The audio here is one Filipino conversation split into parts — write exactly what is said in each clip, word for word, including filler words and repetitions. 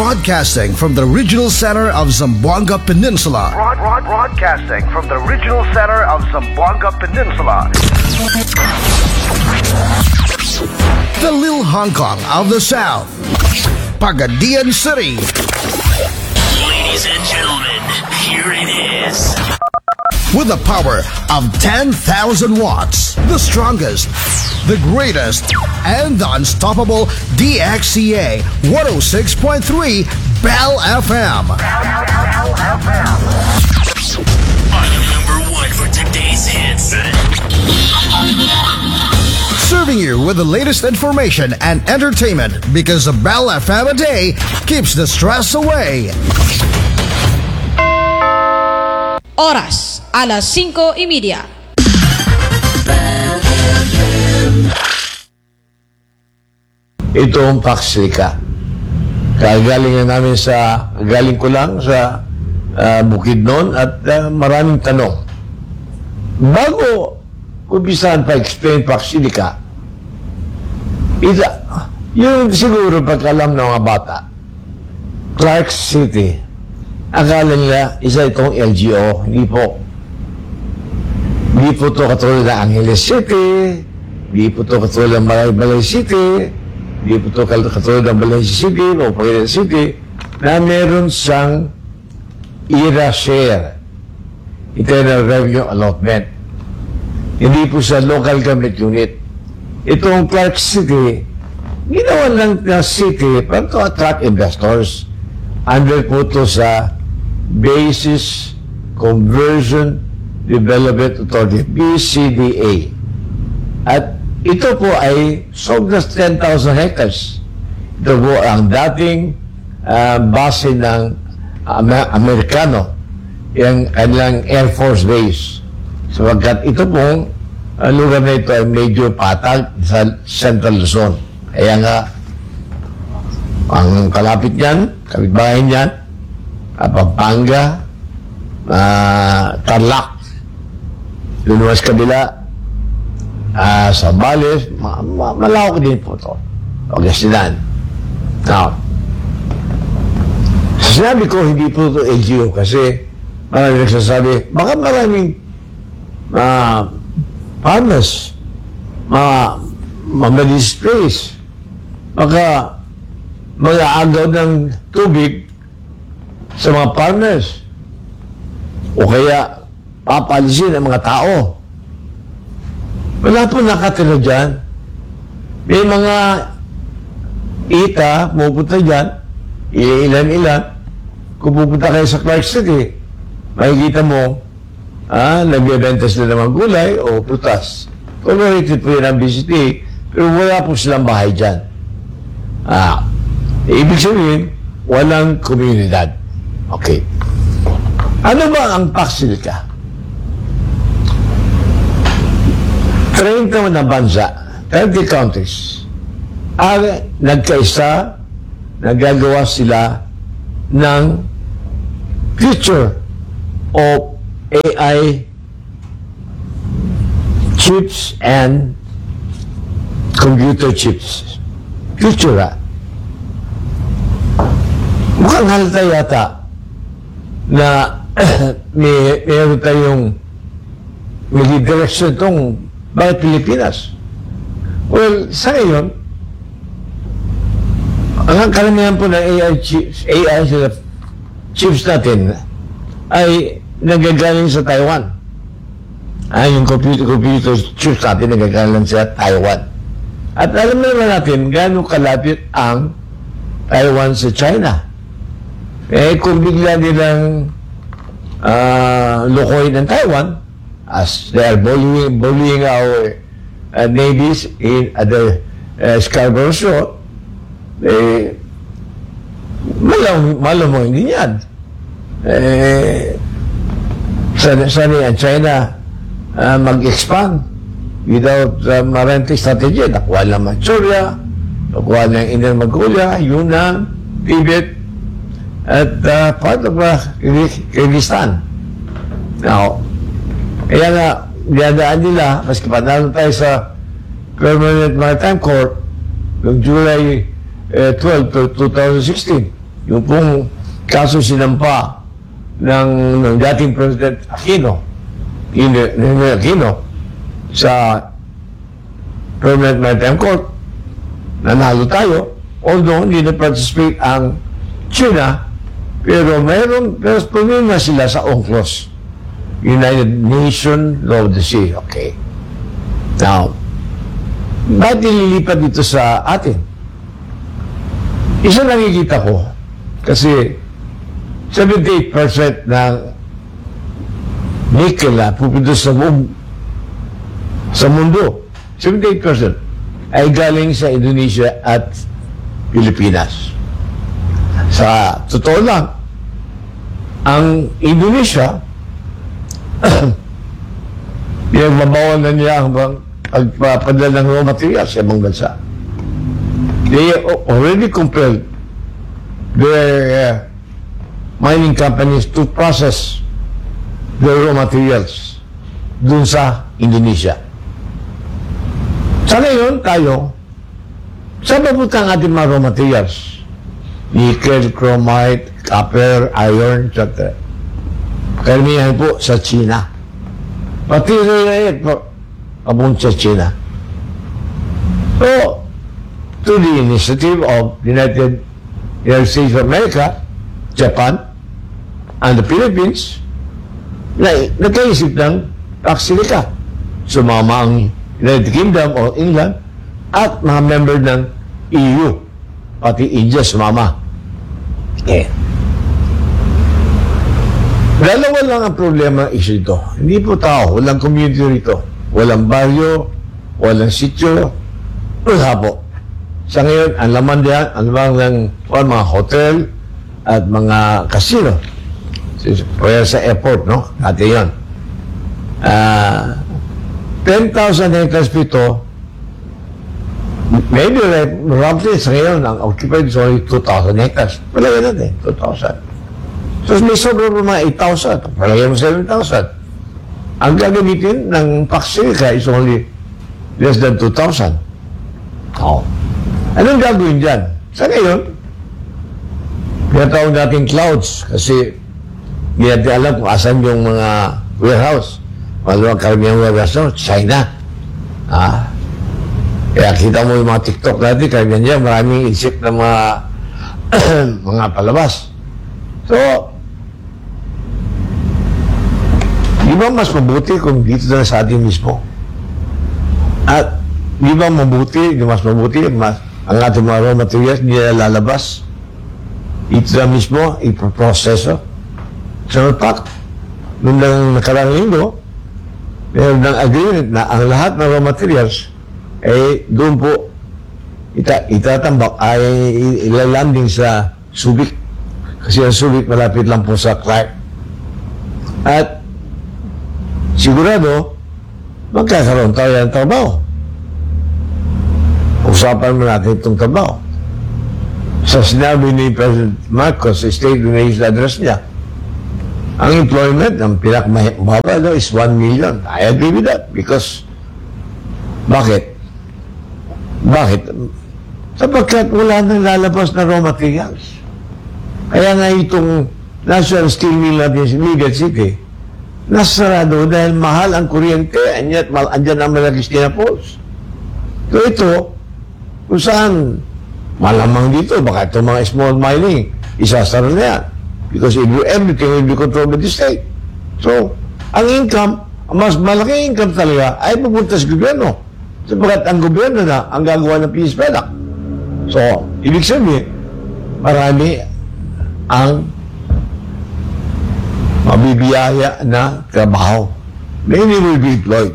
Broadcasting from the regional center of Zamboanga Peninsula. Broad, broad, broadcasting from the regional center of Zamboanga Peninsula. The Little Hong Kong of the South. Pagadian City. Ladies and gentlemen, here it is. With the power of ten thousand watts, the strongest, the greatest, and the unstoppable D X C A one oh six point three Bell F M. Bell F M. I'm number one for today's hits. Serving you with the latest information and entertainment because the Bell F M a day keeps the stress away. Oras, alas singko y media. Ito ang Paxlica. Kagaling na namin sa, galing ko lang sa uh, Bukidnon at uh, maraming tanong. Bago umpisahan pa explain Paxlica, isa, yung siguro pagkalam ng mga bata, Clark City, akala nila isa itong L G O. Hindi po. Hindi po ito katulad ng Angeles City, hindi po ito katulad ng Balay City, hindi po ito katulad ng Valencia City o Pangasinan City, na meron siyang I R A share, Internal Revenue Allotment. Hindi po sa local government unit. Itong Clark City, ginawa lang na city para to attract investors. Under po ito sa Basis Conversion Development Authority, B C D A. At ito po ay sobras ten thousand hectares. Ito po ang dating uh, base ng Amer- Amerikano, yung kanilang Air Force Base. Sapagkat ito pong uh, lugar na ito ay medyo patag sa Central Luzon. Kaya nga, ang kalapit niyan, kapitbahay niyan, uh, Pampanga, uh, Tarlac, Lunuas kabila, uh, Sambales, ma- ma- malawak din po ito. Pagkasinan. Now, sinabi ko hindi po ito L G O kasi maraming nagsasabi, baka maraming uh, farmers, mga ma-displace, baka mag-aagaw ng tubig sa mga farmers o kaya papalisin ang mga tao. Wala po nakatira dyan. May mga ita pupunta dyan, ilan-ilan. Kung pupunta kayo sa Clark City, makikita mo ah, nagbibenta sila ng mga gulay o prutas. Tolerated po yun ang B C D A, pero wala po silang bahay dyan. Ah, ibig sabihin, walang komunidad. Okay. Ano ba ang Paxlica? thirty na bansa, thirty countries, ang nagkaisa, nagagawa sila ng future of A I chips and computer chips. Future, ha? Mukhang halata yata na may meron tayong may direction itong bakit Pilipinas. Well, sa ngayon, ang karamihan po ng A I chips, A I chips natin ay nagagaling sa Taiwan. Ah, yung computer, computer chips natin nagagaling sa Taiwan. At alam naman natin gaano kalapit ang Taiwan sa China. Eh, kung bigla nilang uh, lukoy ng Taiwan, as they are bullying, bullying our uh, navies in at the uh, Scarborough Shoal, eh, malam, malam mo hindi yan. Eh, sana, sana ang China uh, mag-expand without uh, maritime strategy. Nakuha lang Manchuria, nakuha ng Inner Mongolia, Yunnan, Tibet, at uh, part of uh, Kyrgyzstan. Now, kaya nga, dinadaan nila, maski panalo tayo sa Permanent Maritime Court noong July uh, twelfth, twenty sixteen, yung pong kaso sinampa ng, ng dating President Aquino, Ninoy Aquino, sa Permanent Maritime Court, nanalo tayo, although hindi na-participate ang China, pero mayroon, pero pumina sila sa UNCLOS, United Nations Law of the Sea. Okay. Now, bakit nililipat dito sa atin? Isa nakikita ko, kasi seventy-eight percent ng nickel na pupunta sa buong sa mundo, seventy-eight percent ay galing sa Indonesia at Pilipinas. Sa totoo lang, ang Indonesia pinagbabawal na niya ang pagpapadala ng raw materials sa ibang bansa. They already compelled their uh, mining companies to process their raw materials dun sa Indonesia. Sa ngayon, tayo, saan papunta ang ating mga raw materials? Nickel, chromite, copper, iron, et cetera. Karamihan po sa China. Pati rin po, papunta sa China. So, to the initiative of the United, United States of America, Japan, and the Philippines, na nagkaisip ng tax silica. Sumama ang United Kingdom o England at mga member ng E U, pati India sumama. Okay. Dalawa lang ang problema issue ito. Hindi po tao, walang community rito. Walang baryo, walang sityo, wala po. Sa ngayon, ang laman diyan, ang laman ng well, mga hotel at mga casino. Kaya sa airport, no? Dati yun. Uh, ten thousand hectares po ito, maybe right, roughly sa ngayon, ang occupied is only two thousand hectares. Palagay natin, two thousand. So, may sobrang mga eight thousand. Palagay mo seven thousand. Ang gagamitin ng Paxilica is only less than two thousand. Oh. Anong gagawin dyan? Sa ngayon, pinatawag natin clouds kasi hindi natin alam kung asan yung mga warehouse. Maluwang karamihan warehouse no? China. Ah. Kaya kita mo yung mga TikTok natin, karamihan dyan, maraming isip ng mga mga palabas. So, di ba mas mabuti kung dito na sa atin mismo? At di ba mabuti, di mas mabuti, mas ang ating mga raw materials hindi na lalabas. Ito na mismo, iproproseso. Sa fact, nung lang nakarang linggo, meron ng agreement na ang lahat ng raw materials ay doon po ita, itatambak ay ilalanding sa Subic. Kasi ang Subic malapit lang po sa Clark. At sigurado, magkakaroon tayo ng trabaho. Usapan mo natin itong trabaho. Sa sinabi ni President Marcos sa State of the Nation address niya, ang employment ng pinakamababa no, is one million. I agree with that because bakit? Bakit? Sapagkat wala nang lalabas na raw materials. Kaya nga itong National Steel Mill natin sa Ligat City, nasarado dahil mahal ang kuryente and yet mal andyan ang Malagristina Falls. So ito, kung saan malamang dito, baka itong mga small mining, isasara na yan. Because it will, everything will be controlled by the state. So, ang income, ang mas malaking income talaga ay pupunta sa gobyerno. Sabagat ang gobyerno na ang gagawa ng P S P E D A C. So, ibig sabihin, marami ang mabibiyaya na trabaho. Many will be employed.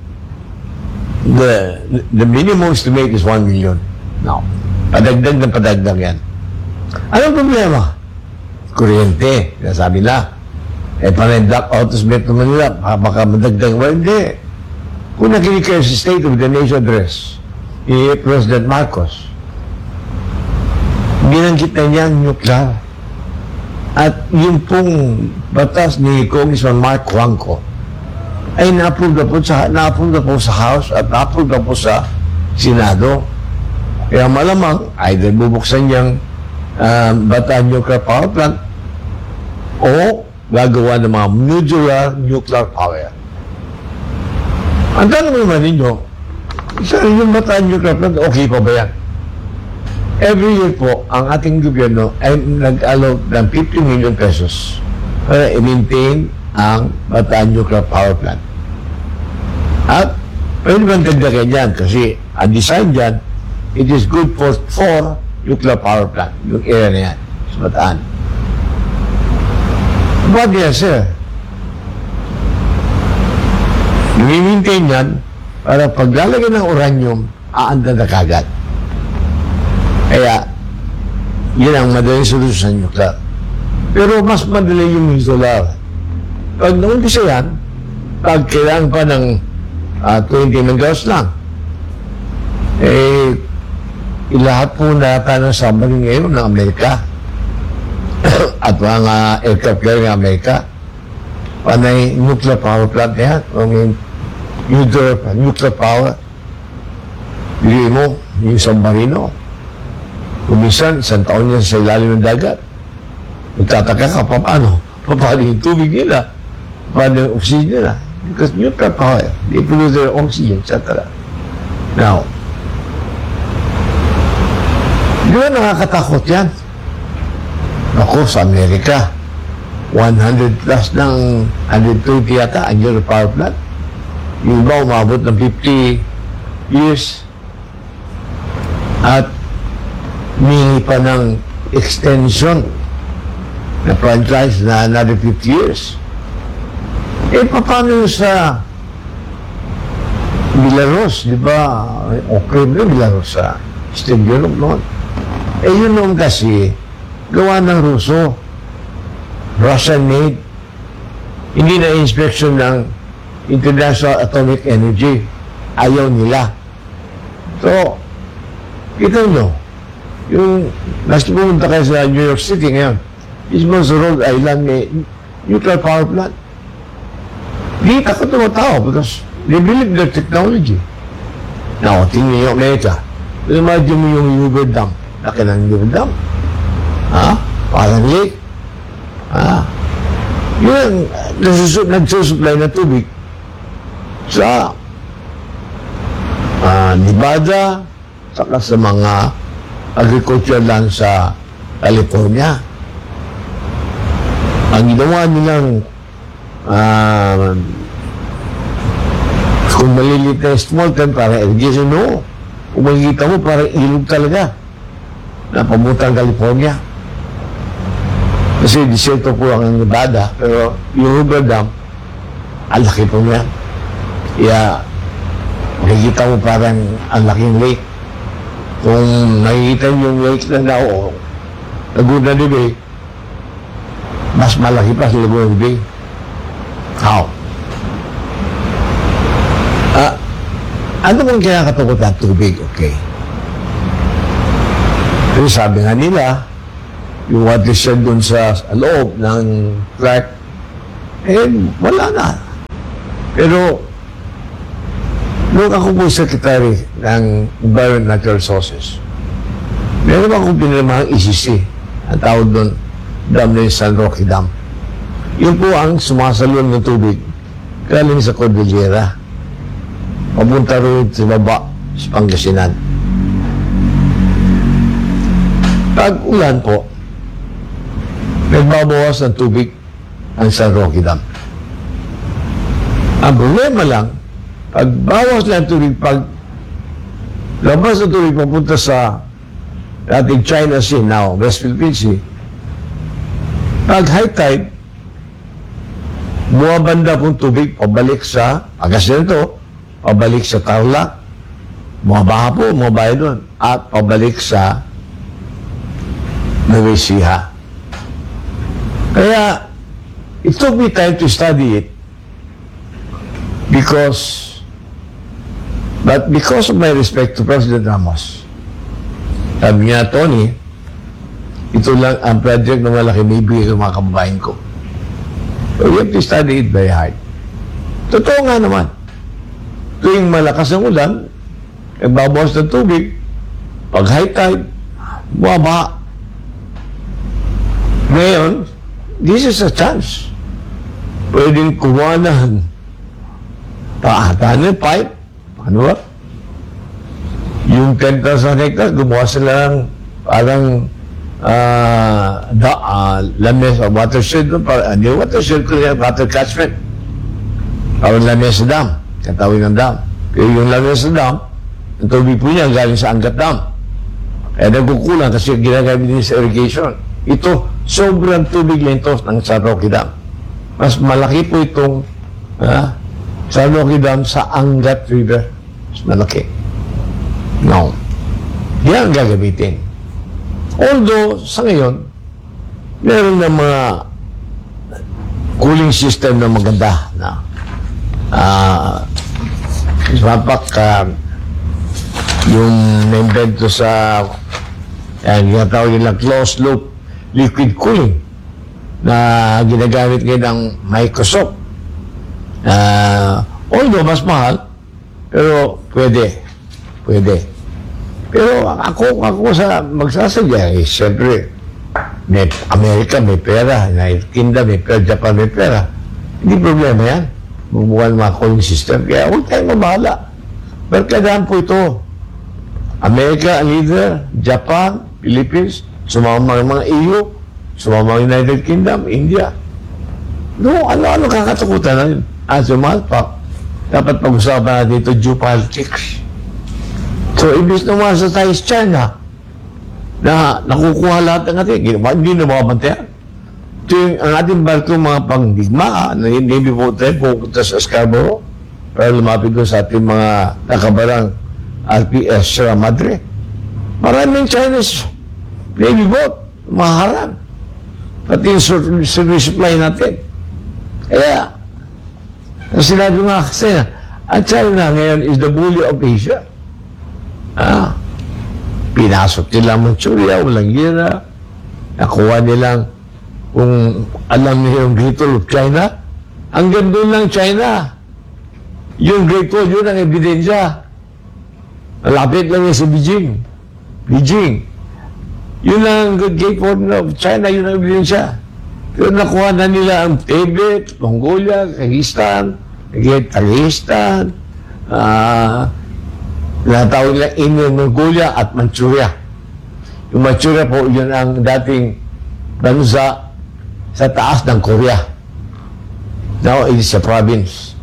The, the minimum estimate is one million. Now, padagdag na padagdag yan. Anong problema? Kuryente, nasabi na. Eh, parang blackout sa Metro Manila, baka madagdag. Well, hindi. Kung nakinig kayo sa State of the Nation address ni President Marcos, binanggit na niya nuclear. At yung pong batas ni Congressman Mark Juanco ay na-approve na po sa, na-approve na po sa House at na-approve na po sa Senado. Kaya malamang, either bubuksan niyang um, Bataan Nuclear Power Plant o gagawa ng mga modular nuclear power. Ang tanong naman ninyo, sa yung Bataan Nuclear Plant, okay pa ba yan? Every year po, ang ating gobyerno ay nag-allow ng fifty million pesos para i-maintain ang Bataan Nuclear Power Plant. At pwede bang dagdagan yan? Kasi ang design dyan, it is good for four nuclear power plant, yung area na yan, sa Bataan. But yes, sir. I-maintain yan para paglalagay ng uranium, aanda na kagad. Kaya, yun ang madaling solusyon sa nuclear. Pero mas madali yung solar. Pag naumpisa yan, pag kailangan pa ng uh, twenty megawatts lang, eh, ilahat po nata ng submarine ngayon ng Amerika at mga aircraft carrier ng Amerika, panay nuclear power plant na yan, I mean, nuclear, nuclear power. Bili mo, yung submarino, kumisan, isang taon yan sa ilalim ng dagat. Magtataka ka, paano? Paano yung tubig nila? Paano yung oxygen nila? Because nuclear power, they produce their oxygen, et cetera. Now, di ba nakakatakot yan? Ako, sa Amerika, one hundred plus ng one hundred twenty yata, ang nuclear power plant. Yung iba, umabot ng fifty years. At humingi pa ng extension na franchise na another fifty years. Eh, paano sa Belarus, di ba? Okay na Belarus sa Eastern Europe noon. Eh, yun noon kasi, gawa ng Ruso, Russian-made, hindi na inspection ng International Atomic Energy. Ayaw nila. So, kita nyo, yung nasa pumunta kayo sa New York City ngayon, mismo sa Rhode Island may nuclear power plant. Di takot ng mga tao because they believe their technology. Now, tingnan yung Amerika. Imagine mo yung Hoover Dam. Laki ng Hoover Dam. Ha? Parang lake. Ha? Yun, nagsusupply na tubig sa uh, Nevada, saka sa mga agricultural land sa California. Ang ginawa nilang uh, kung malilit na small time para irrigation, no. Kung makikita mo, parang ilog talaga na pamutang California. Kasi disyerto po ang Nevada, pero yung Hoover Dam, ang laki po niya. Kaya, makikita mo parang ang laking lake. Kung nakikita yung lake na na o Laguna de Bay, mas malaki pa sa Laguna de Bay. How? Ah, ano bang kinakatakot ng tubig? Okay. Pero sabi nga nila, yung watershed dun sa loob ng Clark, eh, wala na. Pero, nung ako po secretary ng Environment Natural Resources, meron akong pinirmahang E C C, ang tawag doon, dam na yung San Roque Dam. Yun po ang sumasalon ng tubig galing sa Cordillera. Papunta rin sa baba, sa Pangasinan. Pag-ulan po, nagbabawas ng tubig ang San Roque Dam. Ang problema lang, pag bawas lang tubig, pag labas ng tubig papunta sa dating China Sea, now West Philippine Sea, pag high tide, buwabanda pong tubig pabalik sa Pangasinan to, pabalik sa Tarlac, bumabaha po, bumabaha doon, at pabalik sa Nueva Ecija. Kaya, it took me time to study it because but because of my respect to President Ramos, sabi niya, Tony, ito lang ang project na malaki may bigay ng mga kababayan ko. So you have to study it very hard. Totoo nga naman. Tuwing malakas ang ulan, nagbabawas ng tubig, pag high tide, buwaba. Ngayon, this is a chance. Pwedeng kuwanan. Paatan yung pipe. Ano ba? Yung ten thousand hectares, gumawa sila ng parang uh, da, uh, lames o watershed. Para, ano yung watershed ko yung water catchment. Parang Lamesa Dam. Katawin ng dam. Pero yung Lamesa Dam, ang tubig po niya galing sa Angat Dam. Kaya nagkukulang kasi ginagamit din sa irrigation. Ito, sobrang tubig lentos ng San Roque Dam. Mas malaki po itong ha, San Roque Dam sa Angat River. Mas malaki. No. Yan ang gagamitin. Although, sa ngayon, meron na mga cooling system na maganda na ah uh, sapak uh, yung na-invento sa yan, yung tawag nilang closed loop liquid cooling na ginagamit ngayon ng Microsoft. Uh, although mas mahal, pero pwede. Pwede. Pero ako, ako sa magsasadya, eh, siyempre, may Amerika may pera, United Kingdom may pera, Japan may pera. Hindi problema yan. Bubukan mga cooling system. Kaya huwag tayong mabahala. Pero kailangan po ito. Amerika ang leader, Japan, Philippines, sumama ang mga E U, sumama ang United Kingdom, India. No, ano-ano kakatakutan na yun. At sumalpak, dapat pag-usapan natin ito geopolitics. So, ibig na umasa tayo sa China na nakukuha lahat ng ating, hindi na makabantayan. Ito yung ang ating barko mga pangdigma na Navy boat tayo pupunta sa Scarborough para lumapit ko sa ating mga nakabarang R P S Sierra Madre. Maraming Chinese Navy boat, maharang. Pati yung supply natin. Kaya, sinabi nga kasi, ang China ngayon is the bully of Asia. Ah, pinasok nila Manchuria, walang gira. Nakuha nilang kung alam niyo yung Great Wall of China, hanggang doon lang China. Yung Great Wall, yun ang ebidensya. Malapit lang yun sa Beijing. Beijing. Yun ang Great Wall of China, yun ang ebidensya. Pero nakuha na nila ang Tibet, Mongolia, Kyrgyzstan, Kyrgyzstan, ah, natawag nila Inner Mongolia at Manchuria. Yung Manchuria po, yun ang dating bansa sa taas ng Korea. Now, it is a province.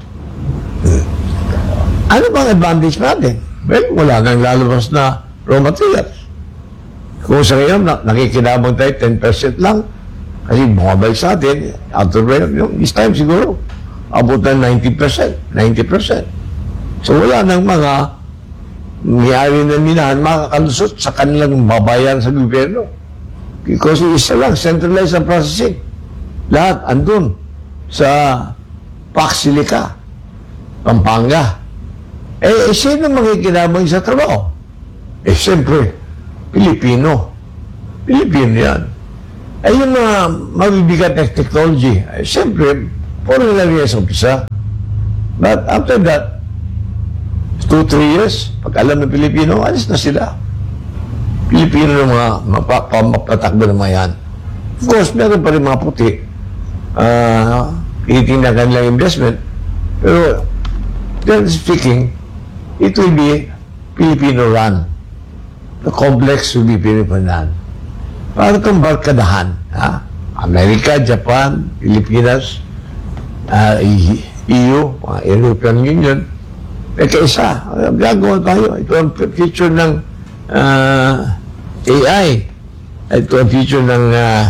Ano bang advantage natin? Well, wala nang lalabas na raw materials. Kung sa ngayon, nakikinabang tayo ten percent lang, kasi bumabalik sa atin, out of rate, this time siguro, abot ng ninety percent, ninety percent. So, wala nang mga mayari na minahan makakalusot sa kanilang babayan sa gobyerno. Because isa lang, centralized ang processing. Lahat andun sa Paxilica, Pampanga. Eh, eh sino makikinabang sa trabaho? Eh, siyempre, Pilipino. Pilipino yan. Eh, yung mga mabibigat na technology, eh, siyempre, puro lang yan sa umpisa. But after that, two, three years, pag alam ng Pilipino, alis na sila. Pilipino ng mga mapatakbo ng mga yan. Of course, meron pa rin mga puti. Uh, Itingnan kanilang investment. Pero, generally speaking, it will be Filipino run. The complex will be Filipino run. Para itong barkadahan. Ha? Amerika, Japan, Pilipinas, uh, E U, mga European Union. May kaisa. Gagawa tayo. Ito ang future ng uh, A I. Ito ang future ng uh,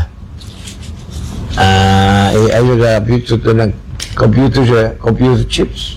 uh, A I yung uh, future to ng computer, uh, computer chips.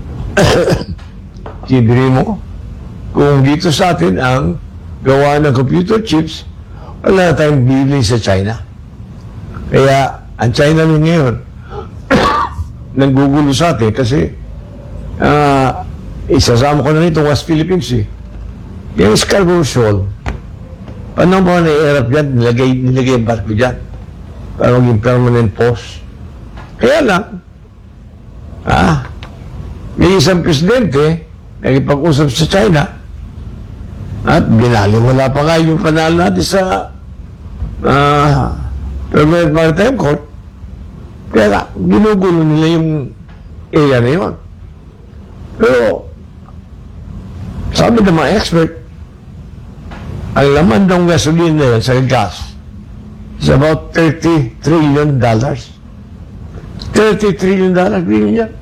Sibiri mo, kung dito sa atin ang gawa ng computer chips, wala tayong bibili sa China. Kaya, ang China rin ngayon, nanggugulo sa atin kasi uh, isasama ko na nito West Philippines eh. Yung Scarborough Shoal, paano ba na-erap dyan? Nilagay, nilagay yung barko dyan para maging permanent post. Kaya lang, ah, may isang presidente nagipag-usap sa China at binaliwala pa nga yung panalo natin sa uh, Permanent Maritime Court, kaya ginugulo nila yung area na yun. Pero, sabi ng mga expert, ang laman ng gasoline na yun sa gas is about thirty trillion dollars. thirty trillion dollars, bilhin yan.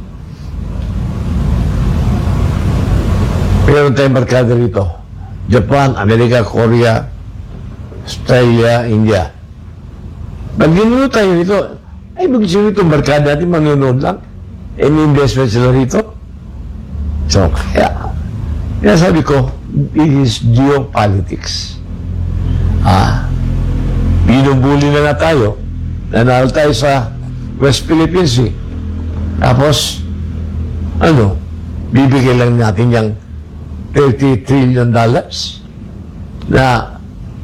Meron tayong barkada rito. Japan, Amerika, Korea, Australia, India. Pag ginuno tayo rito, ay mag-isip rito, barkada natin, manunood lang. Any investment sila rito. So, kaya, kaya sabi ko, it is geopolitics. Ah, binubuli na na tayo. Nanalo tayo sa West Philippines Sea. Tapos, ano, bibigyan lang natin yung thirty trillion dollars na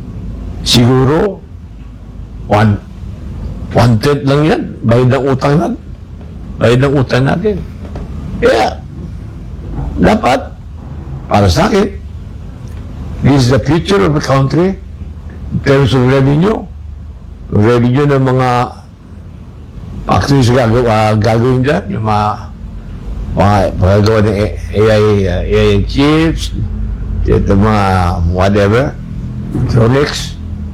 siguro one one tenth lang yan. Bayad ng utang natin. Bayad ng utang natin. Kaya, dapat, para sa akin, this is the future of the country in terms of revenue. Revenue ng mga factories gagawin, uh, gagawin dyan, yung mga mga pagagawa ng A I, uh, A I chips, ito mga whatever, electronics,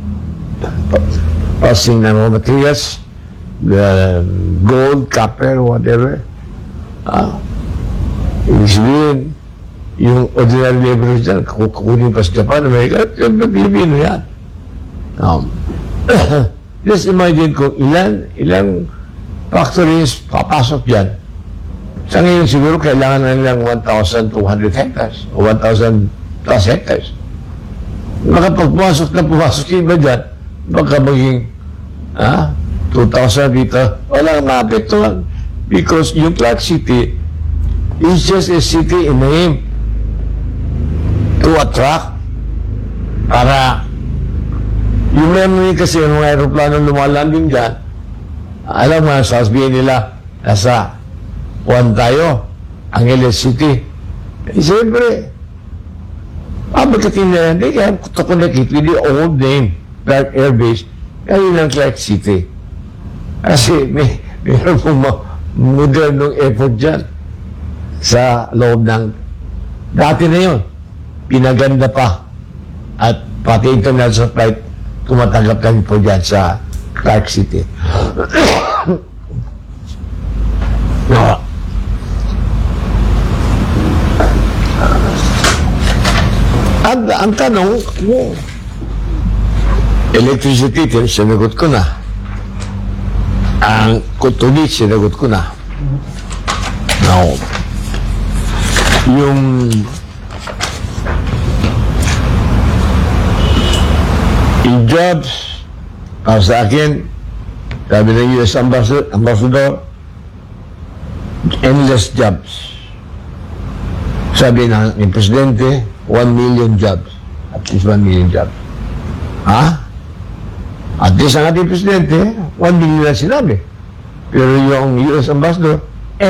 processing ng mga materials, the gold, copper, whatever. Ah, ibig sabihin, yung ordinary laborers dyan, kukunin pa sa Japan, Amerika, yung Pilipino yan. Um, just imagine kung ilan, ilang factories papasok dyan. Sa ngayon siguro kailangan na nilang one thousand two hundred hectares o one thousand plus hectares. Nakapagpumasok na pumasok yung iba dyan, baka maging ah, two thousand dito. Walang maapektuhan. Because yung Clark City is just a city in name to attract para yung memory kasi ng mga aeroplano lumalanding dyan, alam mo, sasabihin nila, nasa Juan tayo, Angeles City. Eh, siyempre, pabagkatin na yan, kaya to connect it with the old name, Clark Air Base, kaya yun ang Clark City. Kasi may, mayroon pong modernong airport dyan sa loob ng, dati na yun, pinaganda pa, at pati international flight, tumatanggap kami po dyan sa Clark City. No. Ang, ang tanong, mo, electricity, sinagot ko na. Ang tubig, sinagot ko na. Now, yung yung jobs, para sa akin, sabi ng U S Ambassador, Ambassador, endless jobs. Sabi ng, ng Presidente, one million jobs. At least one million jobs. Ha? At least ang ating Presidente, one million na sinabi. Pero yung U S Ambassador,